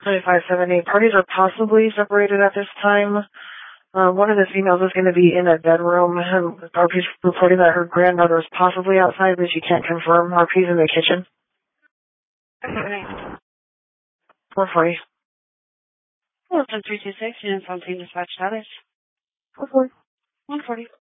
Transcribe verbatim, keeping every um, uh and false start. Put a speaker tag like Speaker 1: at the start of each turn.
Speaker 1: twenty-five seventy. Parties are possibly separated at this time. Uh, one of the females is going to be in a bedroom. R P's reporting that her granddaughter is possibly outside, but she can't confirm. R P's in the kitchen.
Speaker 2: Okay.
Speaker 1: four forty.
Speaker 2: Wilson three two six, Unit seventeen, dispatch status.
Speaker 1: four forty.
Speaker 2: one forty.